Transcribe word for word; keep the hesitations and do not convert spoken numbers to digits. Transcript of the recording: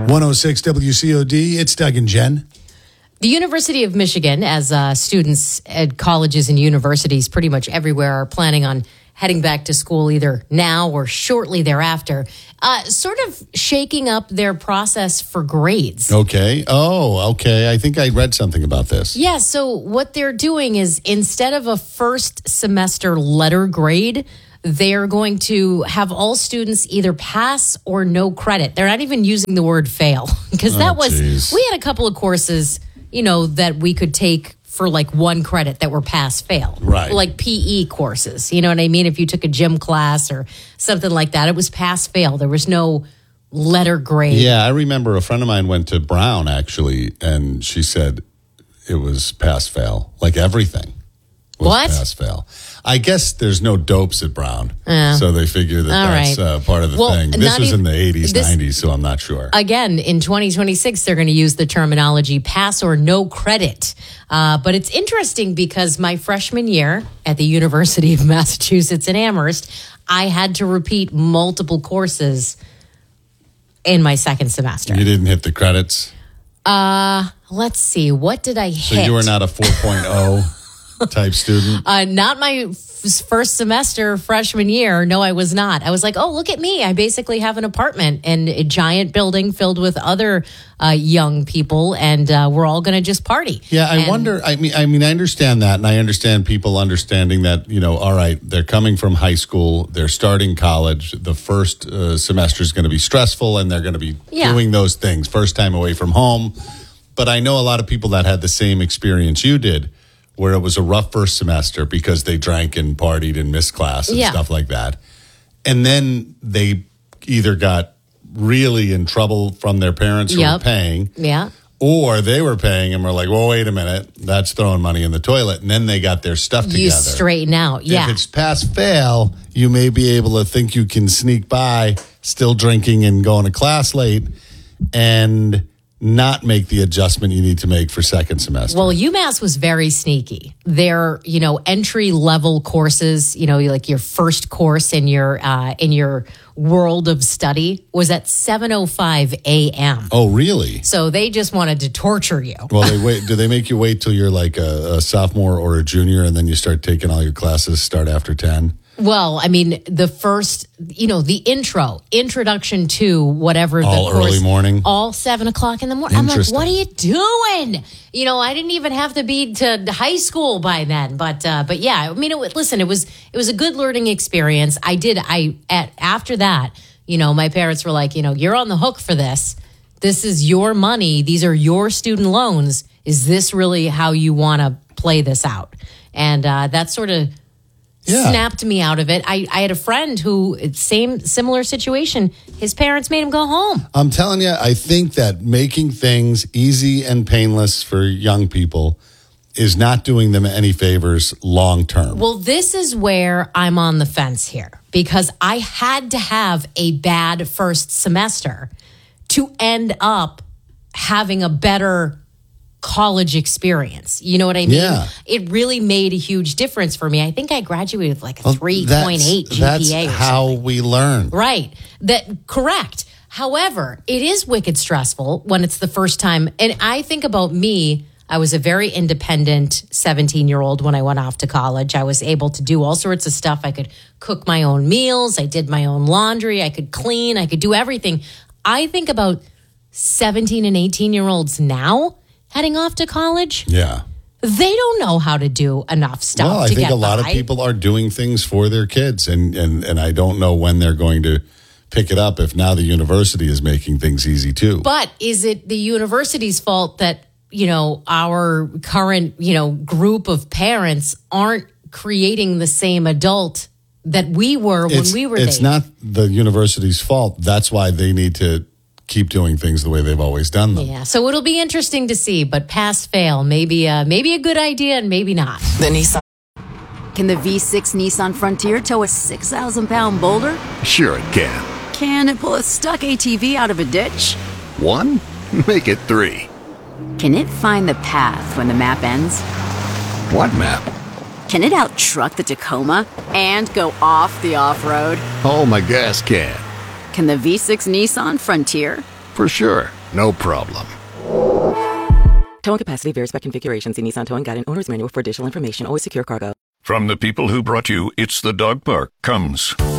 one oh six W C O D, it's Doug and Jen. The University of Michigan, as uh, students at colleges and universities pretty much everywhere are planning on heading back to school either now or shortly thereafter, uh, sort of shaking up their process for grades. Okay. Oh, okay. I think I read something about this. Yeah, so what they're doing is instead of a first semester letter grade, they're going to have all students either pass or no credit. They're not even using the word fail because that Oh, was, geez. we had a couple of courses, you know, that we could take for like one credit that were pass fail. Right. Like P E courses. You know what I mean? If you took a gym class or something like that, it was pass fail. There was no letter grade. Yeah, I remember a friend of mine went to Brown, actually, and she said it was pass fail. Like everything was What? pass fail. I guess there's no dopes at Brown, Yeah. so they figure that All that's right. uh, part of the Well, thing. This not was in even- the eighties, this- nineties, so I'm not sure. Again, in twenty twenty-six, they're going to use the terminology pass or no credit. Uh, but it's interesting because my freshman year at the University of Massachusetts in Amherst, I had to repeat multiple courses in my second semester. You didn't hit the credits, Uh, let's see. What did I so hit? you were not a four point oh type student. Uh, not my f- first semester freshman year. No, I was not. I was like, oh, look at me. I basically have an apartment and a giant building filled with other uh, young people, and uh, we're all going to just party. Yeah, I And- wonder. I mean, I mean, I understand that, and I understand people understanding that. You know, all right, they're coming from high school, they're starting college. The first uh, semester is going to be stressful, and they're going to be Yeah. doing those things. First time away from home. But I know a lot of people that had the same experience you did, where it was a rough first semester because they drank and partied and missed class and Yeah. stuff like that, and then they either got really in trouble from their parents who Yep. were paying. Yeah. Or they were paying and were like, well, wait a minute, that's throwing money in the toilet. And then they got their stuff together. You straighten out. Yeah. If it's pass fail, you may be able to think you can sneak by still drinking and going to class late and not make the adjustment you need to make for second semester. Well, UMass was very sneaky. Their, you know, entry level courses, you know, like your first course in your uh, in your world of study was at seven oh five a.m. Oh, really? So they just wanted to torture you. Well, they wait. Do they make you wait till you're like a, a sophomore or a junior, and then you start taking all your classes start after ten? Well, I mean, the first, you know, the intro, introduction to whatever the All course, early morning? all seven o'clock in the morning. I'm like, Interesting. what are you doing? You know, I didn't even have to be to high school by then, but uh, but yeah, I mean, it, wa- listen, it was it was a good learning experience. I did, I at after that, you know, my parents were like, you know, you're on the hook for this. This is your money. These are your student loans. Is this really how you want to play this out? And uh, that sort of Yeah. snapped me out of it. I, I had a friend who, same similar situation, his parents made him go home. I'm telling you, I think that making things easy and painless for young people is not doing them any favors long term. Well, this is where I'm on the fence here because I had to have a bad first semester to end up having a better college experience. You know what I mean? Yeah. It really made a huge difference for me. I think I graduated with like a Well, three that's- point eight G P A That's or how something. we learn. Right. That correct. However, it is wicked stressful when it's the first time. And I think about me, I was a very independent seventeen-year-old when I went off to college. I was able to do all sorts of stuff. I could cook my own meals. I did my own laundry. I could clean. I could do everything. I think about seventeen and eighteen-year-olds now heading off to college. Yeah. They don't know how to do enough stuff Well, I to think get a lot of by. people are doing things for their kids, and, and, and I don't know when they're going to pick it up if now the university is making things easy too. But is it the university's fault that, you know, our current, you know, group of parents aren't creating the same adult that we were when it's, we were It's there? not the university's fault. That's why they need to keep doing things the way they've always done them. Yeah, so it'll be interesting to see, but pass fail, maybe uh, maybe a good idea and maybe not. The Nissan. Can the V six Nissan Frontier tow a six thousand pound boulder? Sure it can. Can it pull a stuck A T V out of a ditch? One? Make it three. Can it find the path when the map ends? What map? Can it out-truck the Tacoma and go off the off-road? Oh, my gas can. Can the V six Nissan Frontier For sure. No problem. Towing capacity varies by configuration. See Nissan Towing Guide and Owner's Manual for additional information. Always secure cargo. From the people who brought you It's the Dog Park comes